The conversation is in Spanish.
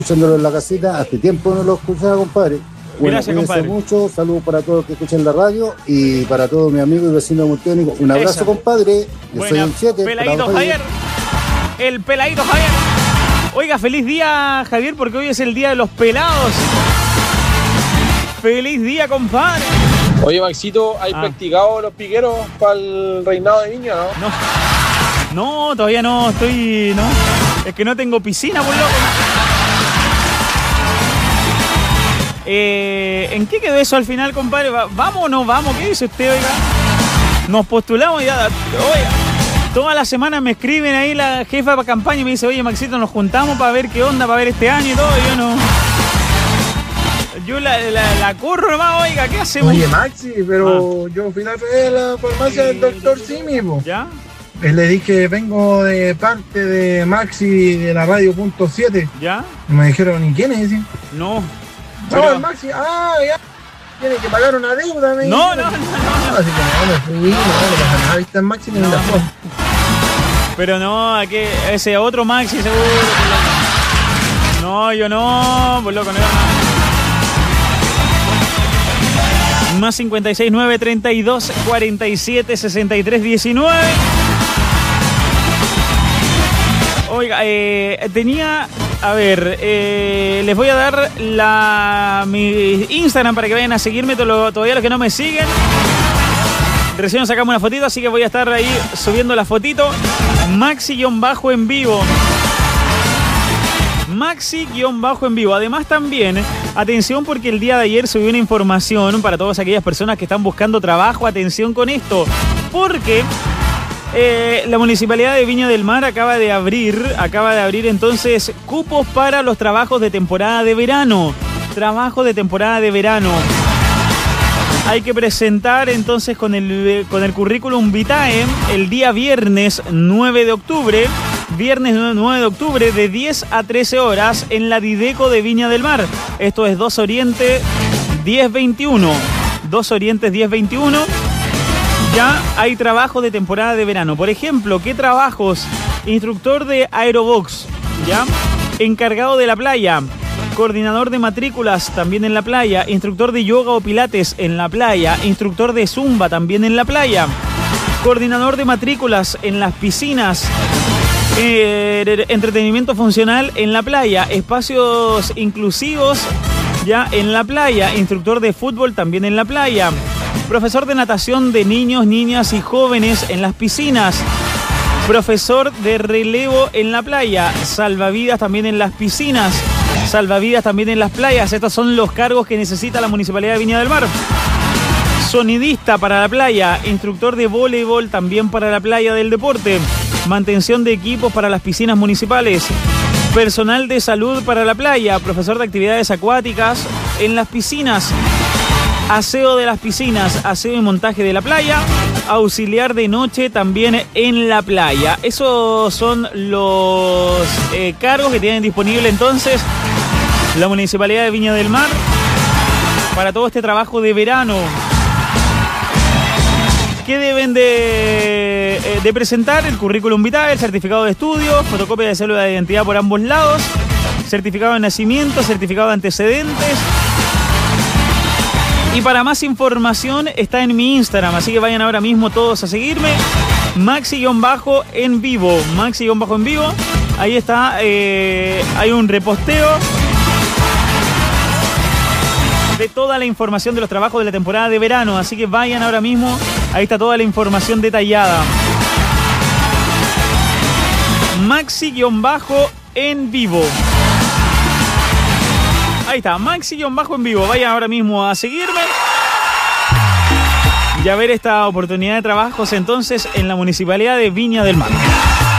escuchándolo en la casita. Hace tiempo no lo escuchaba, compadre. Bueno, gracias, compadre. Mucho. Saludos para todos los que escuchan la radio y para todos mis amigos y vecinos monteónicos. Un abrazo, Esa. compadre. Yo soy un 7. Peladito Javier. El peladito Javier. Oiga, feliz día, Javier, porque hoy es el día de los pelados. Feliz día, compadre. Oye, Maxito, ¿hay practicado los piqueros para el reinado de Viña, no? No, todavía no, estoy... No. Es que no tengo piscina, por loco. ¿En qué quedó eso al final, compadre? ¿Vamos o no vamos? ¿Qué dice usted, oiga? Nos postulamos ya. Oiga, toda la semana me escriben ahí la jefa de campaña y me dice, oye, Maxito, nos juntamos para ver qué onda, para ver este año y todo. Y yo no... Yo la corro nomás, oiga, ¿qué hacemos? Oye, Maxi, pero yo fui a la farmacia del doctor Simi, po. ¿Ya? Le dije, vengo de parte de Maxi de la radio punto 7. ¿Ya? Y me dijeron, ¿y quién es ese? No. No, el Maxi, ya. Tiene que pagar una deuda, me No. Así que no pasa nada, viste el Maxi ni la foto. Pero no, aquí ese otro Maxi seguro. No, yo no, pues loco, no. Más 56 9 32 47 63 19. Oiga, tenía... A ver, les voy a dar mi Instagram para que vayan a seguirme todavía los que no me siguen. Recién nos sacamos una fotito, así que voy a estar ahí subiendo la fotito. Maxi-en vivo. Maxi-en vivo. Además también, atención porque el día de ayer subí una información para todas aquellas personas que están buscando trabajo. Atención con esto, porque la Municipalidad de Viña del Mar acaba de abrir entonces cupos para los trabajos de temporada de verano. Trabajo de temporada de verano. Hay que presentar entonces con el currículum vitae el día viernes 9 de octubre. Viernes 9 de octubre de 10 a 13 horas en la Dideco de Viña del Mar. Esto es 2 Oriente 1021. 2 Orientes 1021. Ya hay trabajo de temporada de verano. Por ejemplo, ¿qué trabajos? Instructor de aerobox, ¿ya? Encargado de la playa. Coordinador de matrículas también en la playa. Instructor de yoga o pilates en la playa. Instructor de zumba también en la playa. Coordinador de matrículas en las piscinas. Entretenimiento funcional en la playa. Espacios inclusivos ya en la playa. Instructor de fútbol también en la playa. Profesor de natación de niños, niñas y jóvenes en las piscinas. Profesor de relevo en la playa. Salvavidas también en las piscinas. Salvavidas también en las playas. Estos son los cargos que necesita la Municipalidad de Viña del Mar. Sonidista para la playa. Instructor de voleibol también para la playa del deporte. Mantención de equipos para las piscinas municipales. Personal de salud para la playa. Profesor de actividades acuáticas en las piscinas. Aseo de las piscinas, aseo y montaje de la playa, auxiliar de noche también en la playa. Esos son los cargos que tienen disponible entonces la Municipalidad de Viña del Mar para todo este trabajo de verano. ¿Qué deben de presentar? El currículum vitae, el certificado de estudio, fotocopia de cédula de identidad por ambos lados, certificado de nacimiento, certificado de antecedentes. Y para más información está en mi Instagram, así que vayan ahora mismo todos a seguirme. Maxi-en vivo. Maxi-en vivo. Ahí está, hay un reposteo de toda la información de los trabajos de la temporada de verano. Así que vayan ahora mismo, ahí está toda la información detallada. Maxi-en vivo. Ahí está, Maxi-en vivo. Vayan ahora mismo a seguirme y a ver esta oportunidad de trabajos entonces en la Municipalidad de Viña del Mar.